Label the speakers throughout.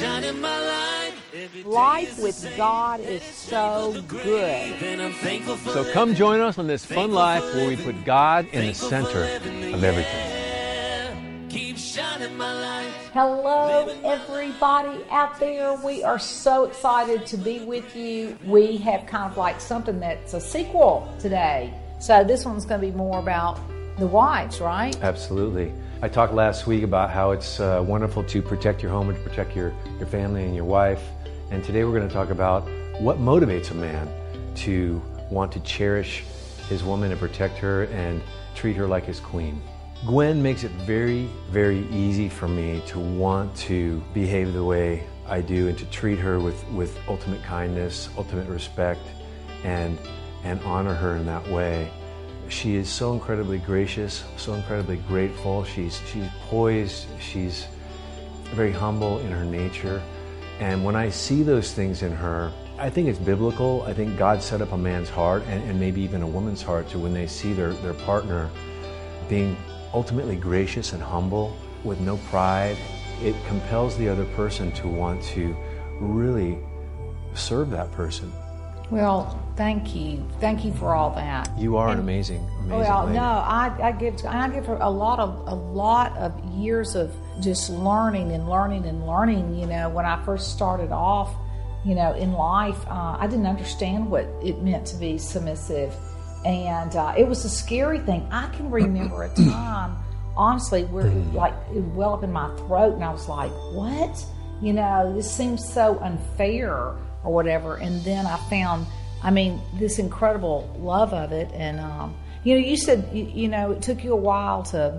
Speaker 1: shining my light.
Speaker 2: Life with God is so good.
Speaker 3: So come join us on this fun life where we put God in the center of everything.
Speaker 1: Keep shining my light.
Speaker 2: Hello, everybody out there. We are so excited to be with you. We have kind of like something that's a sequel today. So this one's going to be more about the wives, right?
Speaker 3: Absolutely. I talked last week about how it's wonderful to protect your home and to protect your family and your wife. And today we're going to talk about what motivates a man to want to cherish his woman and protect her and treat her like his queen. Gwen makes it very, very easy for me to want to behave the way I do and to treat her with ultimate kindness, ultimate respect, and honor her in that way. She is so incredibly gracious, so incredibly grateful. She's poised, she's very humble in her nature. And when I see those things in her, I think it's biblical. I think God set up a man's heart and maybe even a woman's heart to when they see their partner being ultimately gracious and humble with no pride, it compels the other person to want to really serve that person.
Speaker 2: Well, thank you. Thank you for all that.
Speaker 3: You are an amazing lady.
Speaker 2: I give her a lot of years of just learning. You know, when I first started off, you know, in life, I didn't understand what it meant to be submissive, and it was a scary thing. I can remember a time, honestly, where like it well up in my throat, and I was like, "What? You know, this seems so unfair." Or whatever, and then I found, this incredible love of it, and you said, you know, it took you a while to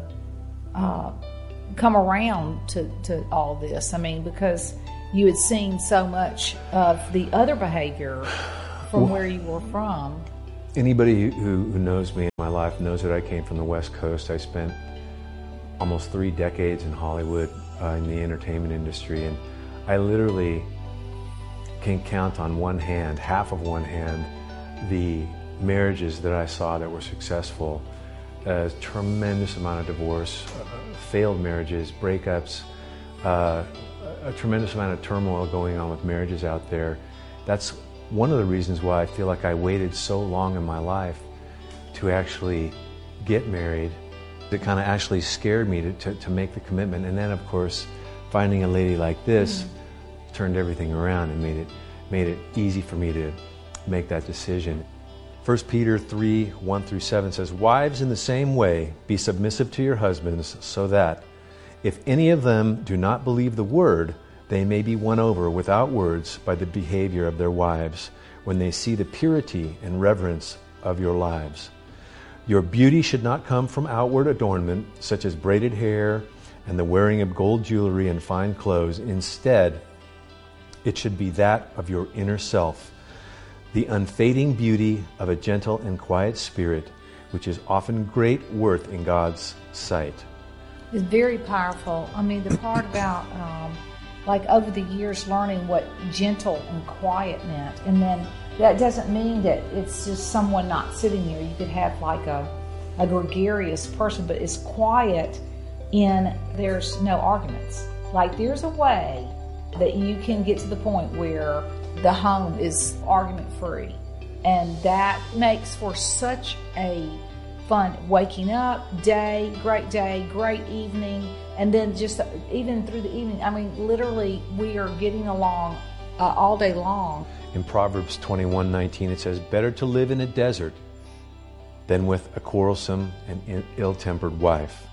Speaker 2: come around to all this. Because you had seen so much of the other behavior from where you were from.
Speaker 3: Anybody who knows me in my life knows that I came from the West Coast. I spent almost 3 decades in Hollywood in the entertainment industry, and I literally can count on one hand, half of one hand, the marriages that I saw that were successful. A tremendous amount of divorce, failed marriages, breakups, a tremendous amount of turmoil going on with marriages out there. That's one of the reasons why I feel like I waited so long in my life to actually get married. It kind of actually scared me to make the commitment. And then, of course, finding a lady like this turned everything around and made it easy for me to make that decision. 1 Peter 3:1-7 says, "Wives, in the same way, be submissive to your husbands, so that, if any of them do not believe the word, they may be won over without words by the behavior of their wives, when they see the purity and reverence of your lives. Your beauty should not come from outward adornment, such as braided hair and the wearing of gold jewelry and fine clothes. Instead, it should be that of your inner self, the unfading beauty of a gentle and quiet spirit, which is often great worth in God's sight."
Speaker 2: It's very powerful. The part about, over the years learning what gentle and quiet meant. And then that doesn't mean that it's just someone not sitting there. You could have like a gregarious person, but it's quiet in there's no arguments. Like there's a way that you can get to the point where the home is argument-free. And that makes for such a fun waking up day, great evening, and then just even through the evening. Literally, we are getting along all day long.
Speaker 3: In Proverbs 21:19, it says, "Better to live in a desert than with a quarrelsome and ill-tempered wife."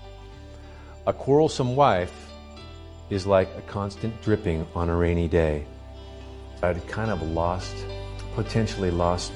Speaker 3: A quarrelsome wife is like a constant dripping on a rainy day. I'd kind of potentially lost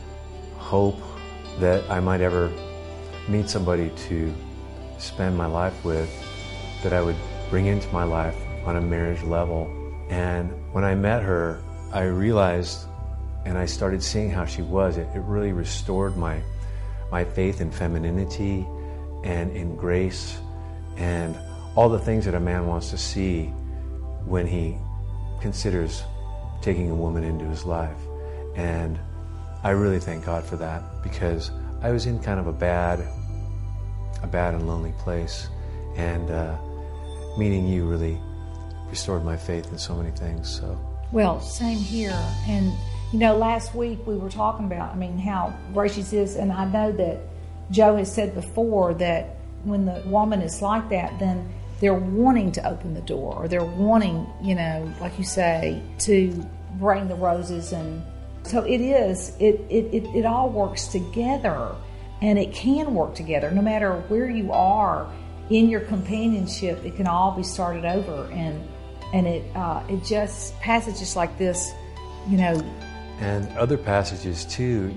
Speaker 3: hope that I might ever meet somebody to spend my life with, that I would bring into my life on a marriage level. And when I met her, I realized, and I started seeing how she was, it really restored my faith in femininity and in grace and all the things that a man wants to see when he considers taking a woman into his life. And I really thank God for that, because I was in kind of a bad and lonely place, and meeting you really restored my faith in so many things. So,
Speaker 2: well, same here. And last week we were talking about, how gracious is, and I know that Joe has said before that when the woman is like that, then they're wanting to open the door, or they're wanting, like you say, to bring the roses. And so it all works together, and it can work together no matter where you are in your companionship. It can all be started over, and it just passages like this,
Speaker 3: and other passages too.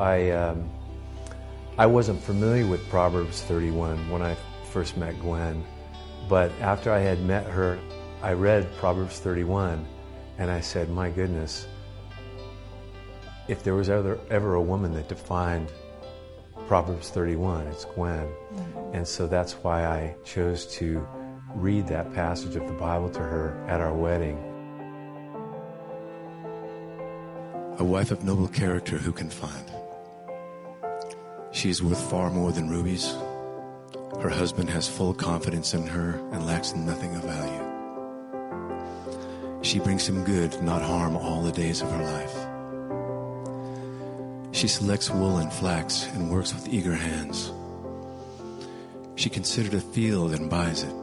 Speaker 3: I wasn't familiar with Proverbs 31 when I first met Gwen, but after I had met her, I read Proverbs 31, and I said, my goodness, if there was ever a woman that defined Proverbs 31, it's Gwen. Mm-hmm. And so that's why I chose to read that passage of the Bible to her at our wedding.
Speaker 4: A wife of noble character who can find? She is worth far more than rubies. Her husband has full confidence in her and lacks nothing of value. She brings him good, not harm, all the days of her life. She selects wool and flax and works with eager hands. She considered a field and buys it.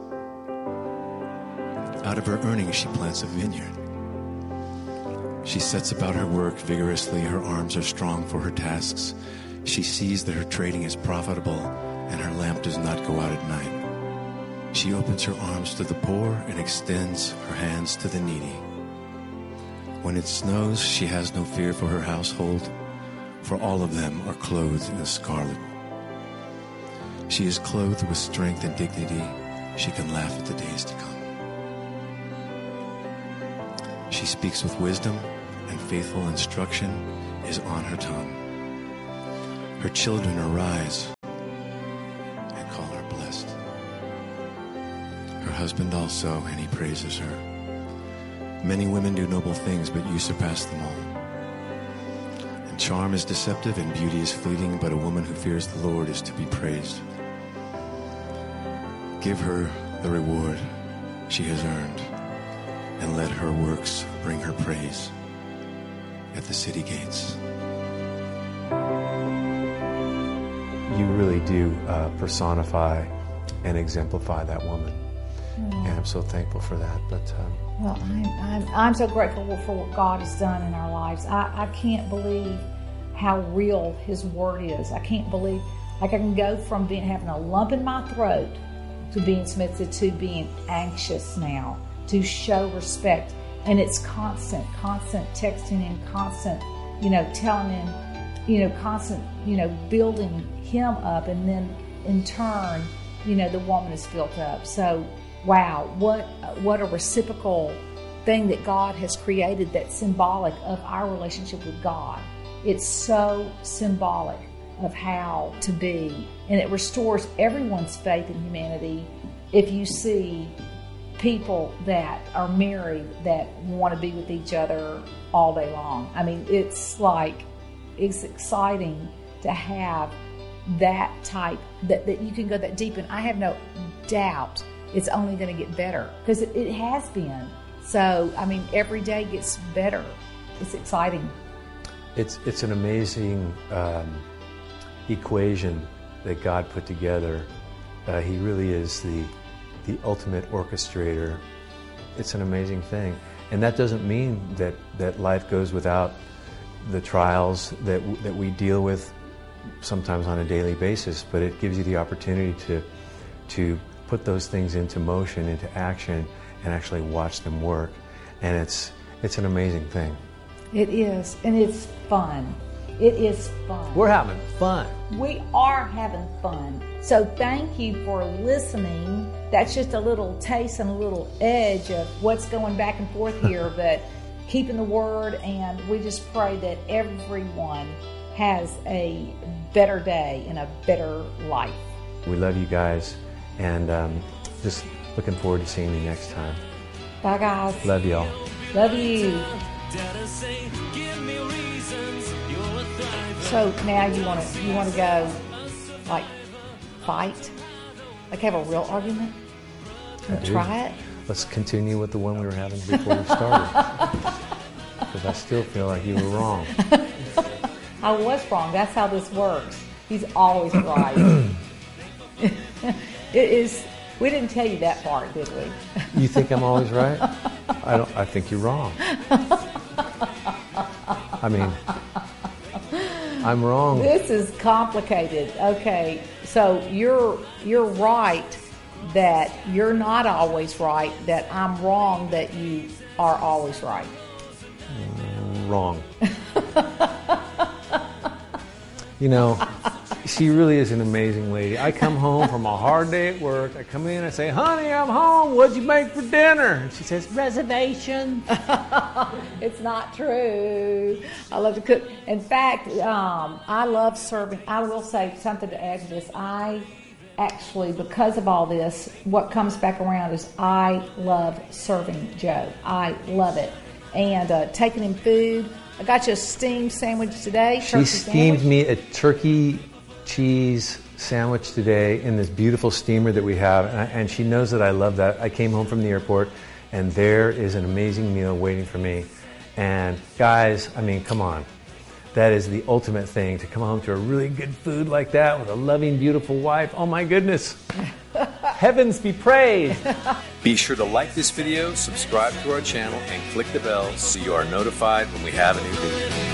Speaker 4: Out of her earnings she plants a vineyard. She sets about her work vigorously. Her arms are strong for her tasks. She sees that her trading is profitable, and her lamp does not go out at night. She opens her arms to the poor and extends her hands to the needy. When it snows, she has no fear for her household, for all of them are clothed in scarlet. She is clothed with strength and dignity. She can laugh at the days to come. She speaks with wisdom, and faithful instruction is on her tongue. Her children arise and call her blessed. Her husband also, and he praises her. Many women do noble things, but you surpass them all. And charm is deceptive and beauty is fleeting, but a woman who fears the Lord is to be praised. Give her the reward she has earned, and let her works bring her praise at the city gates.
Speaker 3: You really do personify and exemplify that woman, and I'm so thankful for that. But
Speaker 2: well, I'm so grateful for what God has done in our lives. I can't believe how real His Word is. I can't believe, I can go from having a lump in my throat to being submitted to being anxious now, to show respect. And it's constant texting and constant, telling him, constant, building him up. And then in turn, the woman is built up. So, wow, what a reciprocal thing that God has created that's symbolic of our relationship with God. It's so symbolic of how to be. And it restores everyone's faith in humanity if you see people that are married that want to be with each other all day long. I mean, it's exciting to have that type, that you can go that deep. And I have no doubt it's only going to get better, because it has been. So, I mean, every day gets better. It's exciting.
Speaker 3: It's an amazing equation that God put together. He really is the ultimate orchestrator. It's an amazing thing. And that doesn't mean that life goes without the trials that we deal with sometimes on a daily basis, but it gives you the opportunity to put those things into motion, into action, and actually watch them work. And it's an amazing thing.
Speaker 2: It is, and it's fun. It is fun.
Speaker 3: We're having fun.
Speaker 2: We are having fun. So thank you for listening. That's just a little taste and a little edge of what's going back and forth here, but keeping the Word, and we just pray that everyone has a better day and a better life.
Speaker 3: We love you guys, and just looking forward to seeing you next time.
Speaker 2: Bye, guys.
Speaker 3: Love y'all.
Speaker 2: Love you. So now you want to go like fight, like have a real argument, and try it.
Speaker 3: let's continue with the one we were having before we started. Because I still feel like you were wrong.
Speaker 2: I was wrong. That's how this works. He's always right. It is. We didn't tell you that part, did we?
Speaker 3: You think I'm always right? I think you're wrong. I mean, I'm wrong.
Speaker 2: This is complicated. Okay, so you're right that you're not always right, that I'm wrong that you are always right.
Speaker 3: Wrong. You know, she really is an amazing lady. I come home from a hard day at work. I come in, I say, honey, I'm home. What'd you make for dinner? And she says, reservation.
Speaker 2: It's not true. I love to cook. In fact, I love serving. I will say something to add to this. I actually, because of all this, what comes back around is I love serving Joe. I love it. And taking him food. I got you a steamed sandwich today.
Speaker 3: She steamed me a turkey cheese sandwich today in this beautiful steamer that we have, and she knows that I love that. I came home from the airport, and there is an amazing meal waiting for me. And guys, I mean, come on. That is the ultimate thing, to come home to a really good food like that with a loving, beautiful wife. Oh my goodness. Heavens be praised.
Speaker 5: Be sure to like this video, subscribe to our channel, and click the bell so you are notified when we have a new video.